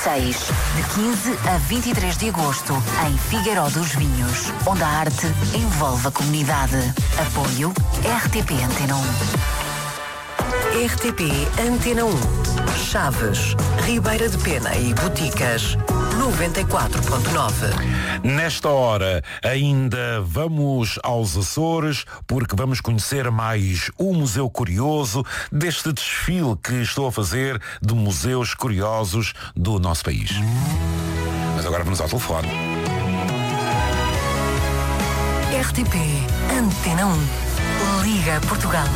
6, de 15 a 23 de agosto, em Figueiró dos Vinhos, onde a arte envolve a comunidade. Apoio RTP Antena 1. RTP Antena 1. Chaves, Ribeira de Pena e Boticas, 94.9. Nesta hora ainda vamos aos Açores, porque vamos conhecer mais o Museu Curioso deste desfile que estou a fazer de museus curiosos do nosso país. Mas agora vamos ao telefone. RTP Antena 1. Liga Portugal.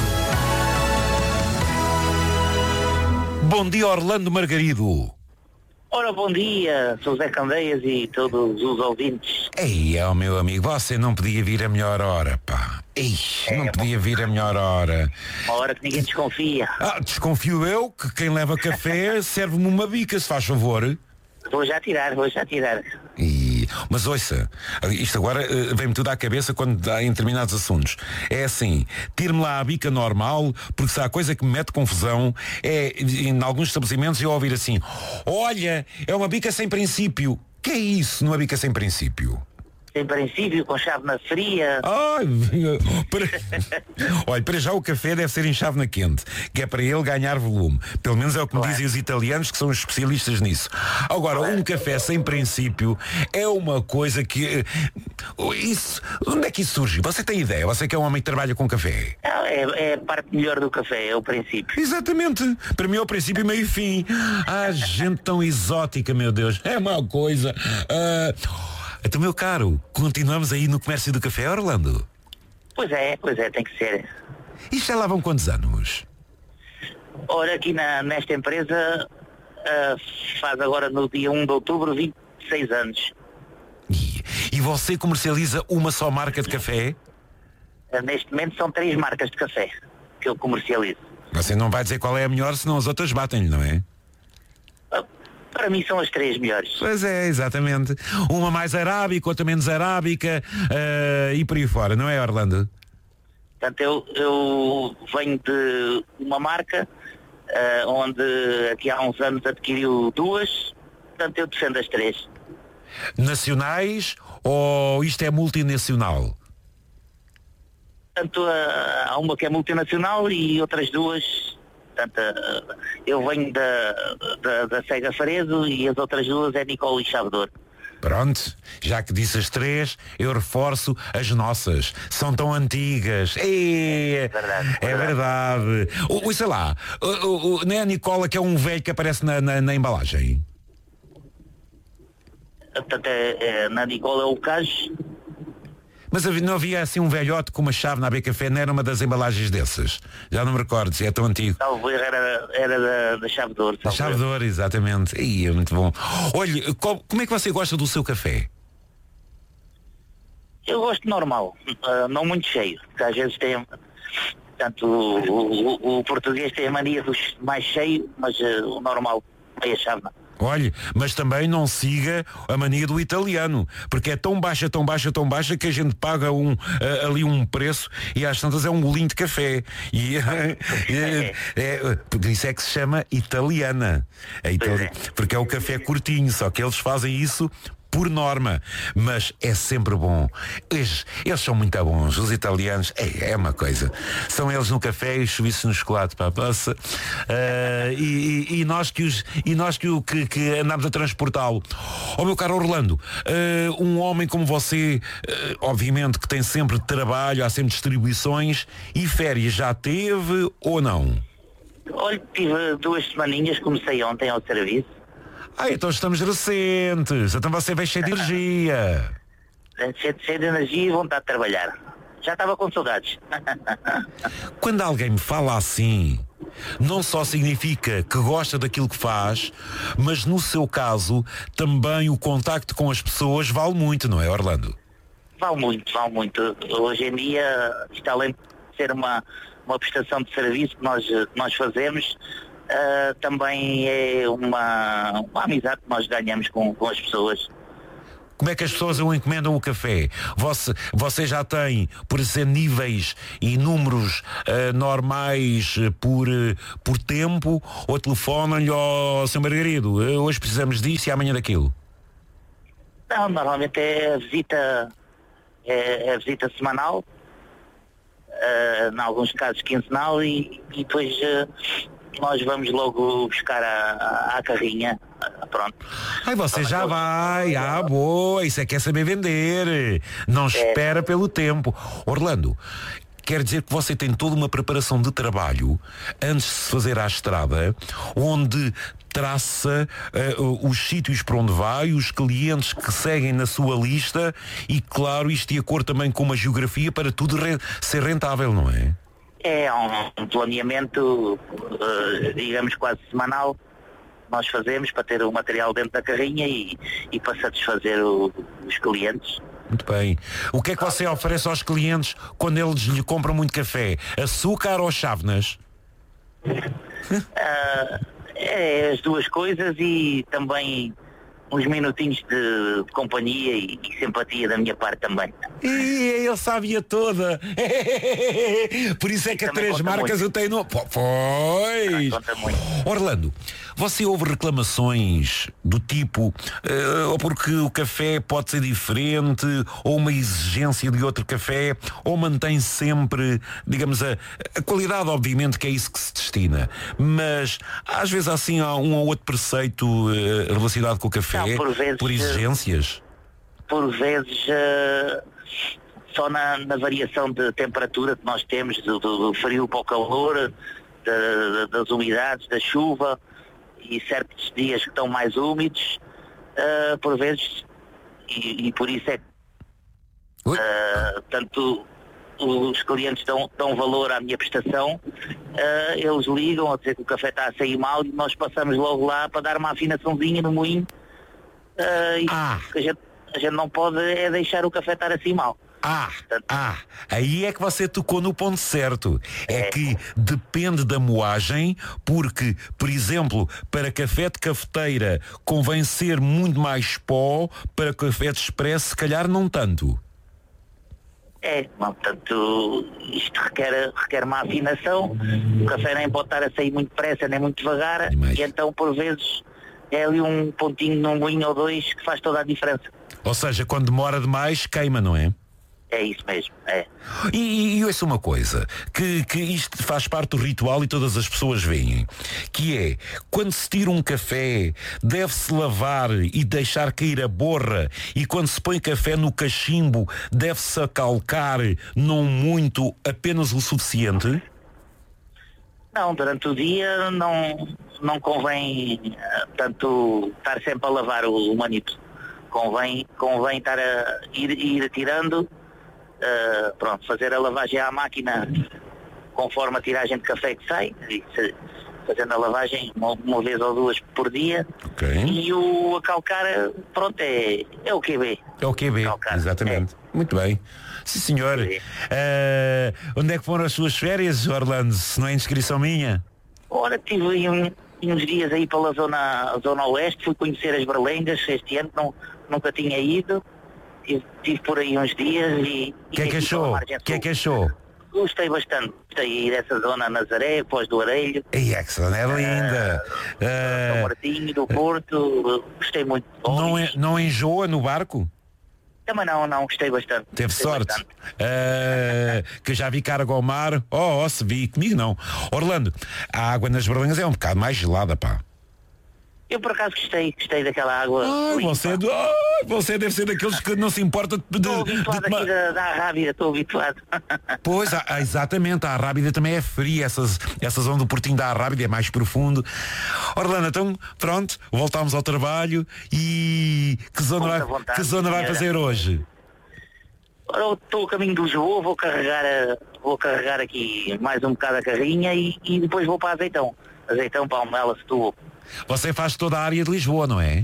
Bom dia, Orlando Margarido. Ora, bom dia, sou Zé Candeias e todos os ouvintes. Ei, meu amigo, você não podia vir a melhor hora, pá. Ei, não podia vir a melhor hora. Uma hora que ninguém desconfia. Desconfio eu que quem leva café serve-me uma bica, se faz favor. Vou já tirar. Mas ouça, isto agora vem-me tudo à cabeça quando há em determinados assuntos. É assim, tire-me lá a bica normal, porque se há coisa que me mete confusão é, em alguns estabelecimentos, eu ouvir assim: olha, é uma bica sem princípio. Que é isso, numa bica sem princípio? Sem princípio, com chávena fria. Olha, para já o café deve ser em chávena quente, que é para ele ganhar volume. Pelo menos é o que me dizem os italianos, que são especialistas nisso. Agora, um café sem princípio é uma coisa que... onde é que isso surge? Você tem ideia? Você que é um homem que trabalha com café? É a parte melhor do café, é o princípio. Exatamente. Para mim é o princípio, meio e fim. Gente tão exótica, meu Deus. É uma coisa... Então, meu caro, continuamos aí no comércio do café, Orlando? Pois é, tem que ser. E já lá vão quantos anos? Ora, aqui nesta empresa faz agora no dia 1 de outubro 26 anos. E você comercializa uma só marca de café? Neste momento são 3 marcas de café que eu comercializo. Você não vai dizer qual é a melhor, senão as outras batem-lhe, não é? Para mim são as 3 melhores. Pois é, exatamente. Uma mais arábica, outra menos arábica, e por aí fora, não é, Orlando? Portanto, eu venho de uma marca onde aqui há uns anos adquiriu 2, portanto eu defendo as 3. Nacionais ou isto é multinacional? Portanto, há uma que é multinacional e outras 2... Portanto, eu venho da Sega Faredo e as outras 2 é Nicola e Chavedor. Pronto, já que disse as 3, eu reforço as nossas. São tão antigas. É verdade. Sei lá, não é a Nicola que é um velho que aparece na embalagem? Portanto, na Nicola é o Cage. Mas não havia assim um velhote com uma chave na AB Café, não era uma das embalagens dessas? Já não me recordo, se é tão antigo. Talvez era da Chavedor. Da Chavedor, exatamente. Ih, é muito bom. Olha, como é que você gosta do seu café? Eu gosto normal, não muito cheio, porque às vezes tem... Portanto, o português tem a mania dos mais cheios, mas o normal, meia chávena. Olhe, mas também não siga a mania do italiano, porque é tão baixa que a gente paga ali um preço e às tantas é um golinho de café. Por isso é que se chama italiana. Porque é o café curtinho, só que eles fazem isso por norma, mas é sempre bom. Eles são muito bons, os italianos, é uma coisa. São eles no café e os suíços no chocolate, pá, passa. E nós que andamos a transportá-lo. Meu caro Orlando, um homem como você, obviamente que tem sempre trabalho, há sempre distribuições, e férias já teve ou não? Olha, tive 2 semaninhas, comecei ontem ao serviço. Então estamos recentes. Então você veio cheio de energia. Cheio de energia e vontade de trabalhar. Já estava com saudades. Quando alguém me fala assim, não só significa que gosta daquilo que faz, mas no seu caso, também o contacto com as pessoas vale muito, não é, Orlando? Vale muito. Hoje em dia, isto além de ser uma prestação de serviço que nós fazemos, também é uma amizade que nós ganhamos com as pessoas. como é que as pessoas encomendam o café? Você já tem, por ser níveis e números normais por tempo, ou telefonam-lhe ao Sr. Margarido, hoje precisamos disso e amanhã daquilo? Não, normalmente é a visita semanal, em alguns casos quinzenal, e depois nós vamos logo buscar à carrinha. Pronto. Ai, você já vai. Boa, isso é que é saber vender. Não espera pelo tempo. Orlando, quer dizer que você tem toda uma preparação de trabalho antes de se fazer à estrada, onde traça os sítios para onde vai, os clientes que seguem na sua lista e, claro, isto de acordo também com uma geografia para tudo ser rentável, não é? É um planeamento, digamos, quase semanal. Nós fazemos para ter o material dentro da carrinha e para satisfazer os clientes. Muito bem. O que é que você oferece aos clientes quando eles lhe compram muito café? Açúcar ou chávenas? É as duas coisas, e também uns minutinhos de companhia e simpatia da minha parte também. E ele sabia toda. Por isso é que as 3 marcas eu tenho no... Pois. Conta muito. Orlando, você ouve reclamações do tipo ou porque o café pode ser diferente, ou uma exigência de outro café, ou mantém sempre, digamos, a qualidade, obviamente que é isso que se destina, mas às vezes assim há um ou outro preceito relacionado com o café? Não, por exigências? Por vezes só na variação de temperatura que nós temos, do frio para o calor, das umidades, da chuva, e certos dias que estão mais úmidos, por vezes, e por isso é que tanto os clientes dão valor à minha prestação, eles ligam a dizer que o café está a sair mal, e nós passamos logo lá para dar uma afinaçãozinha no moinho. Que a gente não pode deixar o café estar assim mal. Aí é que você tocou no ponto certo. É que depende da moagem, porque, por exemplo, para café de cafeteira convém ser muito mais pó, para café de expresso se calhar não tanto. Portanto, isto requer uma afinação. O café nem pode estar a sair muito depressa nem muito devagar, e então por vezes é ali um pontinho num moinho ou dois que faz toda a diferença. Ou seja, quando demora demais queima, não é? É isso mesmo, é. E ouça uma coisa, que isto faz parte do ritual e todas as pessoas veem, que é, quando se tira um café, deve-se lavar e deixar cair a borra, e quando se põe café no cachimbo, deve-se acalcar, não muito, apenas o suficiente? Não, durante o dia não convém tanto estar sempre a lavar o manito. Convém estar a ir tirando, fazer a lavagem à máquina conforme a tiragem de café que sai, e fazendo a lavagem uma vez ou duas por dia. Okay. E o acalcar, é o QB. É o QB, acalcar. Exatamente. Muito bem. Sim, senhor. Onde é que foram as suas férias, Orlando, se não é inscrição minha? Ora, tive uns dias aí pela zona oeste, fui conhecer as Berlengas este ano, nunca tinha ido, tive por aí uns dias e... O que é que achou? O que é que achou? Gostei bastante, gostei aí dessa zona Nazaré, Foz do Arelho. E é que zona é linda! São Martinho, do Porto, gostei muito. Não enjoa no barco? Também não, gostei bastante. Teve sorte. Que eu já vi carga ao mar. Se vi, comigo não. Orlando, a água nas Berlengas é um bocado mais gelada, pá. Eu por acaso gostei daquela água. Você deve ser daqueles que não se importa de... Estou habituado aqui da Arrábida, estou habituado. Pois, exatamente, a Arrábida também é fria, essa zona do Portinho da Arrábida é mais profundo. Orlando, então, pronto, voltámos ao trabalho e que zona vai fazer hoje? Eu estou a caminho de Lisboa, vou carregar aqui mais um bocado a carrinha e depois vou para Azeitão, Palmela, Setúbal. Você faz toda a área de Lisboa, não é?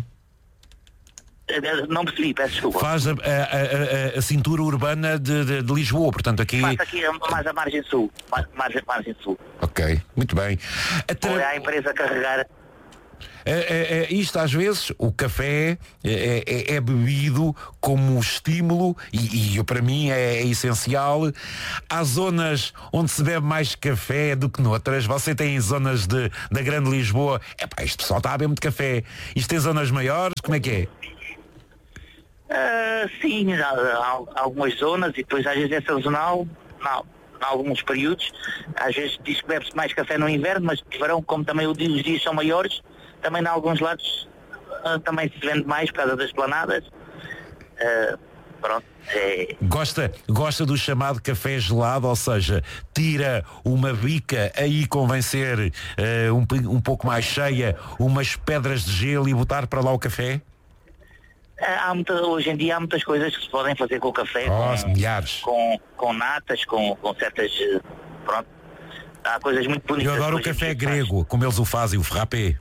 Não percebi, peço desculpa. Faz a cintura urbana de Lisboa, portanto aqui... Faço aqui mais a margem sul. Margem sul. Ok, muito bem. Ou é a empresa carregar... isto às vezes, o café é bebido como estímulo e para mim é essencial. Há zonas onde se bebe mais café do que noutras. Você tem zonas da Grande Lisboa, este pessoal está a beber muito café. Isto tem zonas maiores, como é que é? Sim, há algumas zonas e depois às vezes é sazonal, em alguns períodos. Às vezes diz que bebe-se mais café no inverno, mas de verão, como também os dias são maiores, também em alguns lados também se vende mais por causa das planadas. Pronto. Gosta do chamado café gelado, ou seja, tira uma bica, aí convém ser um pouco mais cheia, umas pedras de gelo e botar para lá o café? Hoje em dia há muitas coisas que se podem fazer com o café, milhares. Com natas, com certas, pronto, há coisas muito bonitas. Eu adoro o café grego, como eles o fazem, o frappé.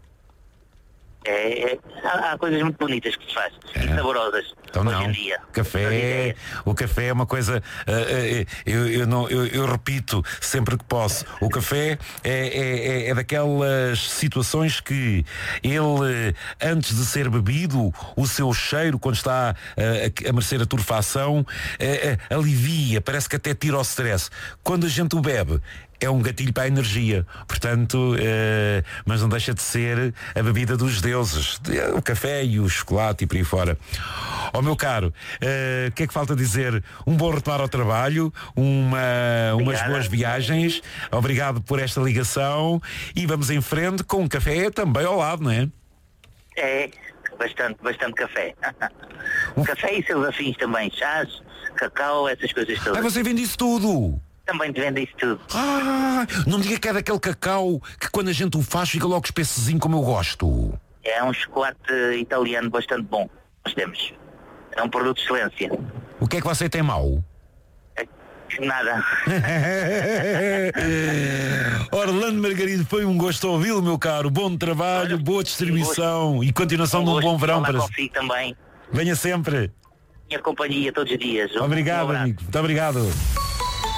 Há coisas muito bonitas que se faz e saborosas então, hoje em dia. O café é uma coisa, eu repito sempre que posso, o café é daquelas situações que ele, antes de ser bebido, o seu cheiro, quando está a merecer a torrefação, alivia, parece que até tira o stress. Quando a gente o bebe, é um gatilho para a energia, portanto, mas não deixa de ser a bebida dos deuses, o café e o chocolate e por aí fora. Meu caro, o que é que falta dizer? Um bom retomar ao trabalho, umas boas viagens, obrigado por esta ligação e vamos em frente com um café também ao lado, não é? Bastante café. Café e seus afins também, chás, cacau, essas coisas todas. Você vende isso tudo? Também te vende isso tudo. Não me diga que é daquele cacau que quando a gente o faz fica logo espesozinho como eu gosto. É um chocolate italiano bastante bom. Nós temos. É um produto de excelência. O que é que você tem mau? Nada. Orlando Margarido, foi um gosto ouvi-lo, meu caro. Bom trabalho, boa distribuição e continuação de um bom verão para si também. Venha sempre. Minha companhia todos os dias. Obrigado, amigo. Muito obrigado.